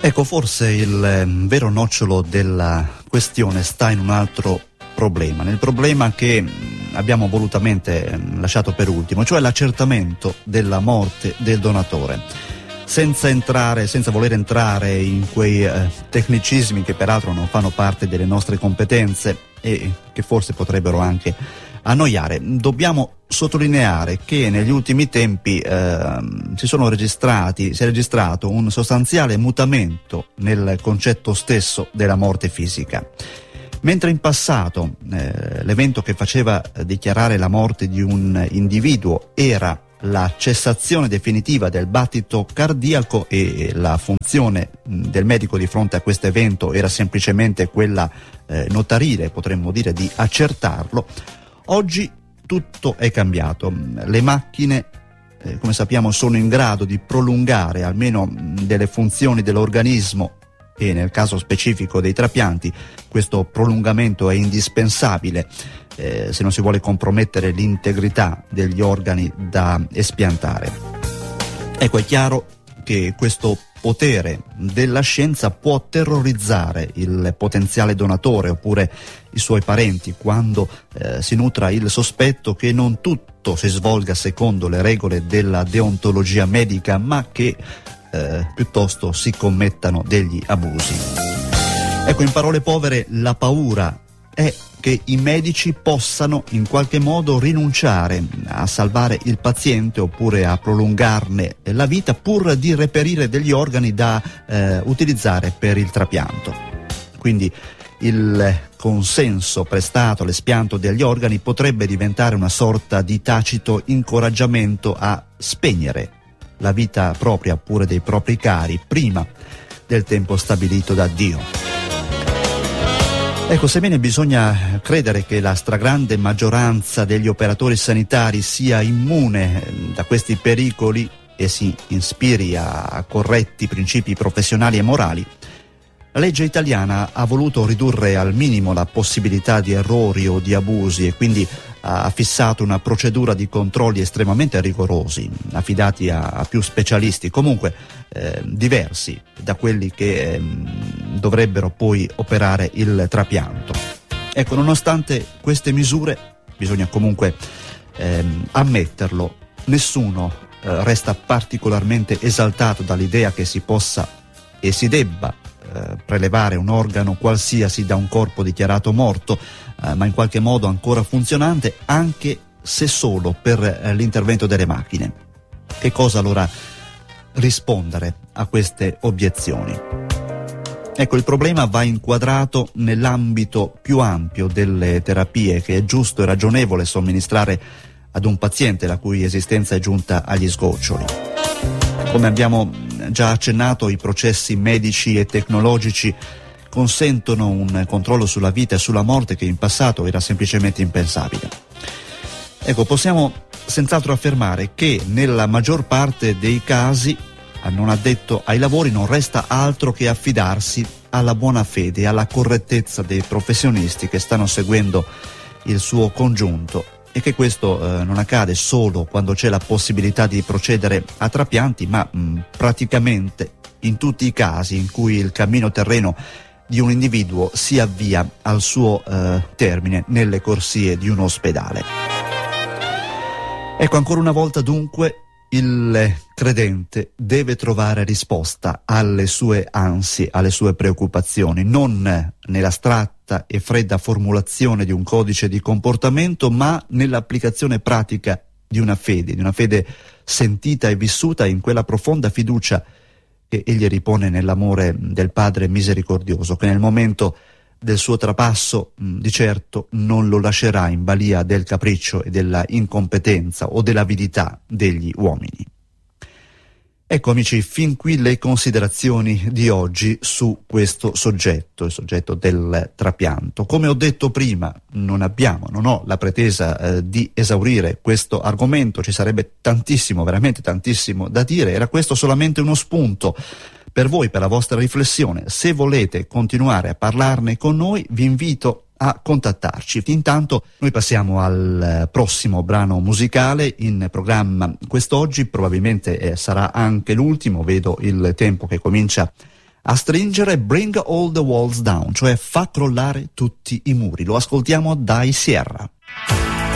Ecco, forse il vero nocciolo della questione sta in un altro problema, nel problema che abbiamo volutamente lasciato per ultimo, cioè l'accertamento della morte del donatore. Senza voler entrare in quei tecnicismi che peraltro non fanno parte delle nostre competenze e che forse potrebbero anche annoiare, dobbiamo sottolineare che negli ultimi tempi si è registrato un sostanziale mutamento nel concetto stesso della morte fisica. Mentre in passato l'evento che faceva dichiarare la morte di un individuo era la cessazione definitiva del battito cardiaco e la funzione del medico di fronte a questo evento era semplicemente quella notarile, potremmo dire, di accertarlo, oggi tutto è cambiato. Le macchine, come sappiamo, sono in grado di prolungare almeno delle funzioni dell'organismo e nel caso specifico dei trapianti questo prolungamento è indispensabile se non si vuole compromettere l'integrità degli organi da espiantare. Ecco, è chiaro che questo potere della scienza può terrorizzare il potenziale donatore oppure i suoi parenti quando si nutra il sospetto che non tutto si svolga secondo le regole della deontologia medica, ma che piuttosto si commettano degli abusi. Ecco, in parole povere, la paura è che i medici possano in qualche modo rinunciare a salvare il paziente oppure a prolungarne la vita pur di reperire degli organi da utilizzare per il trapianto. Quindi il consenso prestato all'espianto degli organi potrebbe diventare una sorta di tacito incoraggiamento a spegnere la vita propria oppure dei propri cari prima del tempo stabilito da Dio. Ecco, sebbene bisogna credere che la stragrande maggioranza degli operatori sanitari sia immune da questi pericoli e si ispiri a corretti principi professionali e morali, la legge italiana ha voluto ridurre al minimo la possibilità di errori o di abusi e quindi ha fissato una procedura di controlli estremamente rigorosi, affidati a più specialisti, comunque diversi da quelli che dovrebbero poi operare il trapianto. Ecco, nonostante queste misure, bisogna comunque ammetterlo, nessuno resta particolarmente esaltato dall'idea che si possa e si debba prelevare un organo qualsiasi da un corpo dichiarato morto, ma in qualche modo ancora funzionante, anche se solo per l'intervento delle macchine. Che cosa allora rispondere a queste obiezioni? Ecco, il problema va inquadrato nell'ambito più ampio delle terapie che è giusto e ragionevole somministrare ad un paziente la cui esistenza è giunta agli sgoccioli. Come abbiamo già accennato, i processi medici e tecnologici consentono un controllo sulla vita e sulla morte che in passato era semplicemente impensabile. Ecco, possiamo senz'altro affermare che nella maggior parte dei casi a non addetto ai lavori non resta altro che affidarsi alla buona fede e alla correttezza dei professionisti che stanno seguendo il suo congiunto, e che questo non accade solo quando c'è la possibilità di procedere a trapianti, ma praticamente in tutti i casi in cui il cammino terreno di un individuo si avvia al suo termine nelle corsie di un ospedale. Ecco, ancora una volta dunque il credente deve trovare risposta alle sue ansie, alle sue preoccupazioni, non nell'astratta e fredda formulazione di un codice di comportamento, ma nell'applicazione pratica di una fede sentita e vissuta in quella profonda fiducia che egli ripone nell'amore del Padre misericordioso, che nel momento del suo trapasso di certo non lo lascerà in balia del capriccio e della incompetenza o dell'avidità degli uomini. Ecco, amici, fin qui le considerazioni di oggi su questo soggetto, il soggetto del trapianto. Come ho detto prima, non ho la pretesa di esaurire questo argomento, ci sarebbe tantissimo, veramente tantissimo da dire. Era questo solamente uno spunto per voi, per la vostra riflessione. Se volete continuare a parlarne con noi, vi invito a contattarci. Intanto noi passiamo al prossimo brano musicale in programma quest'oggi, probabilmente sarà anche l'ultimo, vedo il tempo che comincia a stringere Bring All the Walls Down, cioè fa crollare tutti i muri. Lo ascoltiamo dai Sierra.